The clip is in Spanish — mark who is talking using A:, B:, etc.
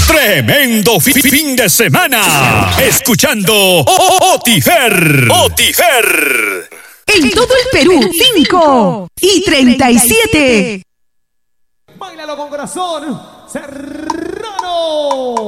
A: Tremendo fin de semana. Escuchando Otifer.
B: En todo el Perú, 5:37.
C: Báilalo con corazón, Serrano.